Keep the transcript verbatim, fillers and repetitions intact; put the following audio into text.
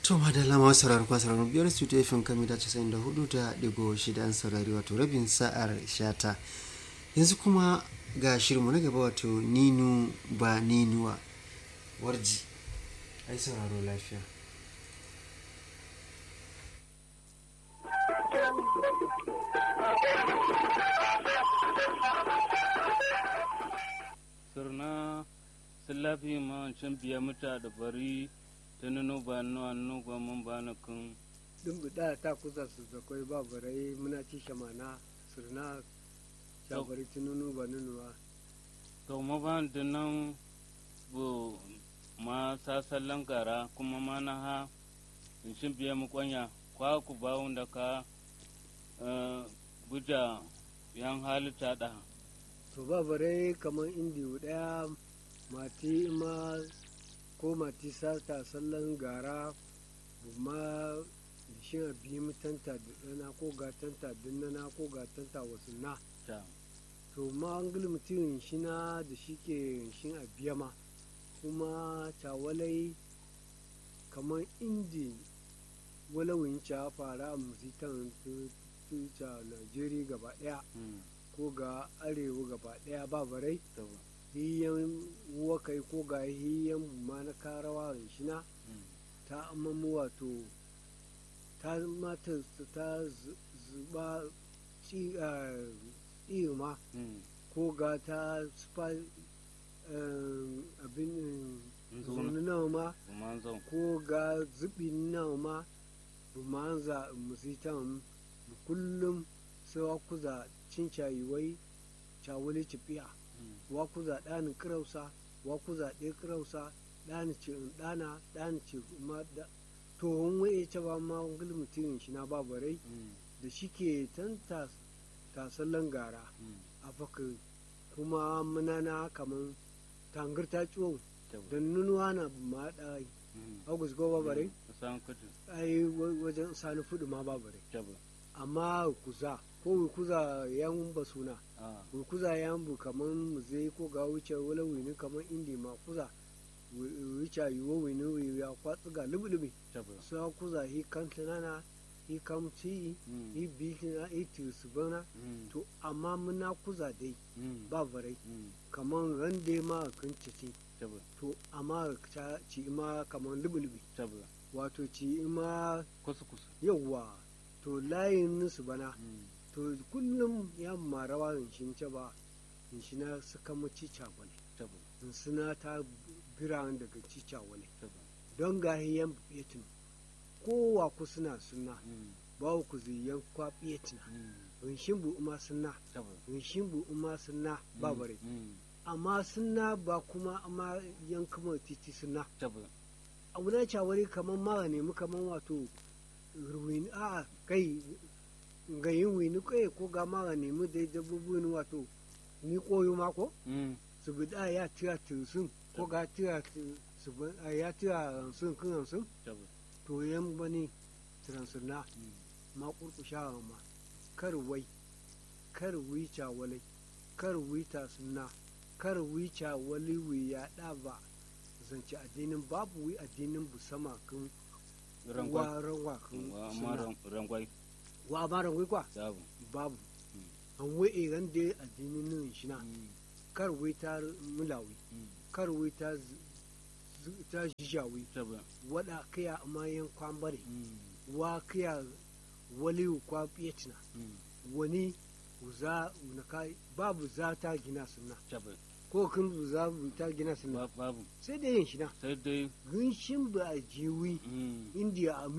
To madalla ma sauraron kwa sauraron biyar studio F M kan mita casa'in da hudu da digo shida an saurari wato rabin sa'ar shata. Yanzu kuma ga shirinmu na gaba wato Ninu ba Ninuwa warji. Ai sauraro lafiya. Sirna sillafi ma can biya muta da bari ta nuna ba nuna nuna gwamnan ba na kun. Dumbuɗa ta kusa su zakwai ba barai muna ci shamana sirna shabari ta nunu ba nunuwa. To ma ba da nan bu ma sasallan gara kuma ma na ha in shin biya mu kwanya kwa ku ba wanda ka buja yan halitta da. To ba barai kamar indiyu ɗaya mati ma ko mati sata sallan gara ma shi a biyu mutanta da ɗana ko gatanta dinnana ko gatanta wasu na. To ma an gili mutum shi na da shi ke shi a biya ma kuma cawalai kamar indi walawin ca fara a musitan tuta Najeriya gaba ɗaya ko ga arewa gaba ɗaya ba barai hiyan wakai ko ga hiyan ma na karawa shi na ta amamu wato ta mata ta zuba tsirma ko ga ta sufa abin zuni nawa ma ko ga zubi nawa ma bumanza musitan kullum sai wa kuza cin cayiwai cawuli cipiya wa kuza ɗani kirausa wa kuza ɗaya kirausa ɗani ce ɗana ɗani ce ma to hun waye ce ba ma wangil mutumin shi na babarai da shi ke tanta tasallan gara a faka kuma munana kaman tangar ta ciwo don nunuwa na ma ɗai agus go babarai ai wajen sani fudu ma babarai amma kuza ko kuza yan basuna kuza yan bu kaman muzai ko ga wuce wala wini kaman indi ma kuza wuce yiwo wini ya kwatsu ga lubulubi sa kuza hi kan tunana hi kamci hi bikina hi tusubana to amma muna kuza dai ba barai kaman rande ma kan cici to amma ci ma kaman lubulubi wato ci ma yawwa to layin nusu bana to kullum ya marawa in shi ce ba in shi na suka mu cica wale in suna ta biran daga cica wale don gahiyan biyetin kowa ku suna suna ba ku ziyan kwa biyetina in shi bu uma suna in shi bu uma suna ba bare amma suna ba kuma amma yan kuma titi suna a wuna cawari kamar ma nemi kamar wato ruwin a kai ga yin wini kai ko ga ma nemi dai dabbobin wato ni koyo mako su bi da ya tira sun ko ga tira su ya tira sun kan sun to yan bane transuna ma kurkusha ma kar wai kar wica walai kar wita sunna kar wica wali wi ya da ba zance addinin babu wi addinin bu sama kan wa rangwa kan rangwai wa ma rangwai kwa babu an wai ran da addinin nan shi na kar wai ta mulawi kar wai ta ta jijawi wada kaya amma yan kwambare wa kaya wali kwa fiyatina wani za na kai babu za ta gina sunna ko kun za ta gina sunna babu sai dai yin shi na sai dai gunshin ba jiwi indiya